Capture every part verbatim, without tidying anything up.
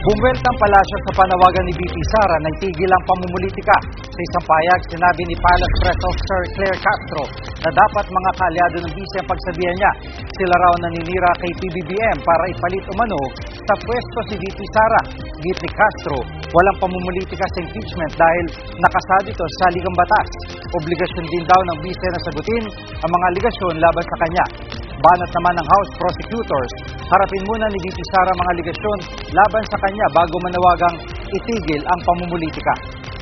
Bumwelta ang palasyo sa panawagan ni V P Sara na itigil ang pamumulitika. Sa isang payag, sinabi ni Palace Press Officer Claire Castro na dapat mga kaalyado ng bise ang pagsabihan niya. Sila raw naninira kay P B B M para ipalit umano sa pwesto si V P Sara. Git ni Castro, walang pamumulitika sa impeachment dahil nakasad ito sa ligang batas. Obligasyon din daw ng bise na sagutin ang mga aligasyon laban sa kanya. Banat naman ng House Prosecutors, harapin muna ni V P Sara mga aligasyon laban sa kanya bago manawagang itigil ang pamumulitika.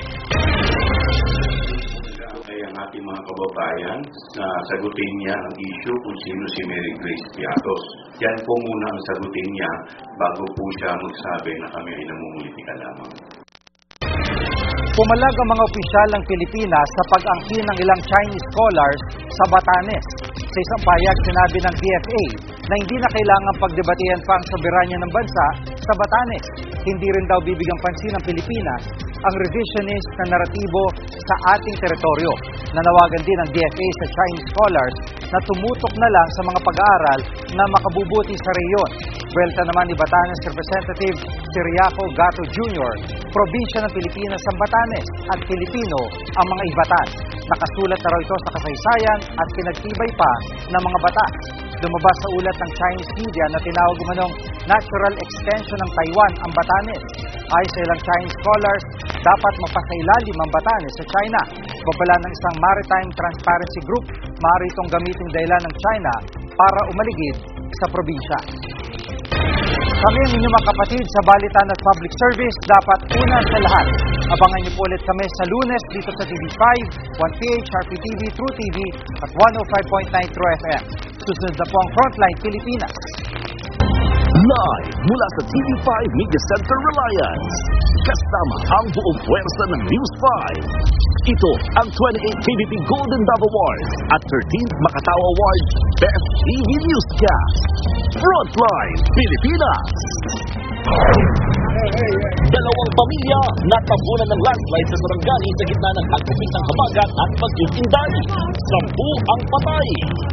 Ay ang ating mga kababayan na sagutin niya ang issue kung sino si Mary Grace Piatos. Yan po muna ang sagutin niya bago po siya magsabi na kami ay namumulitika lamang. Pumalag ang mga opisyal ng Pilipinas sa pag-angkin ng ilang Chinese scholars sa Batanes. Sa isang payag, sinabi ng D F A na hindi na kailangang pagdebatehan pa ang soberanya ng bansa sa Batanes. Hindi rin daw bibigyan pansin ng Pilipinas ang revisionist na naratibo sa ating teritoryo. Nanawagan din ng D F A sa Chinese scholars na tumutok na lang sa mga pag-aaral na makabubuti sa rehiyon. Buwelta naman ni Batanes Representative Ciriaco Gato Junior, probinsya ng Pilipinas ang Batanes at Pilipino ang mga Ivatan. Nakasulat na raw ito sa kasaysayan at pinagtibay pa ng mga batas. Lumabas sa ulat ng Chinese media na tinawag umanong natural extension ng Taiwan ang Batanes. Ayon sa ilang Chinese scholars, dapat mapasailalim ang Batanes sa China. Babala ng isang Maritime Transparency Group, maaari itong gamitin dahilan ng China para umaligid sa probinsya. Kami ang inyong mga kapatid sa Balitan at Public Service, dapat una sa lahat. Abangan niyo po ulit kami sa Lunes dito sa T V five, one P H, R P T V, True T V at one oh five point nine True F M. Susunod na po ang Frontline Pilipinas. Live mula sa T V five Media Center Reliance. Kasama ang buong puwersa ng News five. Ito ang twenty-eighth K B P Golden Dove Awards at thirteenth Makatawa Awards Best T V Newscast. Frontline Pilipinas. Dalawang pamilya natabunan ng landslide sa Sarangani sa gitna ng hagupit ng habagat at bagyong Inday. Sampu ang patay.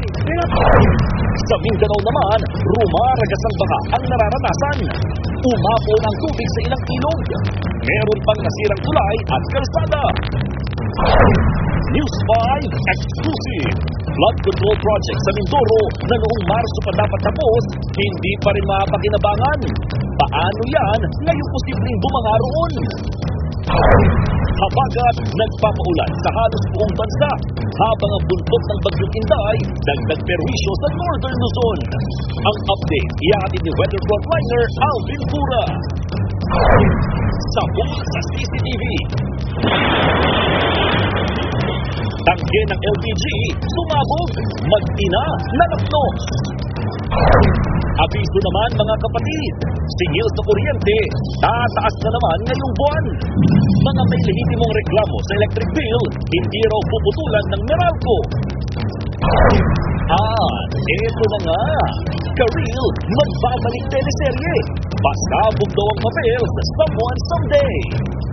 Sa Mindanao naman, rumaragas ang baha ang nararanasan. Umapon ang tubig sa ilang ilog. Meron pang nasirang tulay at kalsada. News five Exclusive. Flood control project sa Mindoro na noong Marso pa dapat tapos, hindi pa rin mapakinabangan. Paano yan ngayong posibleng bumanga roon? Habagat nagpapaulan sa halos buong bansa, habang ang buntot ng bagyong Inday dagdag perwisyo sa Northern Luzon. Ang update ihatid ni weather frontliner Alvin Pura. Sabog sa C C T V. Tangke ng L P G, sumabog, mag-ina, nanapnos. Abiso naman mga kapatid, singil sa kuryente, tataas na naman ngayong buwan. Mga may lehitimong reklamo sa electric bill, hindi raw puputulan ng Meralco. At eto na nga, Kareel magbabalik teleserye. Pasabog daw ang papel sa Someone Someday.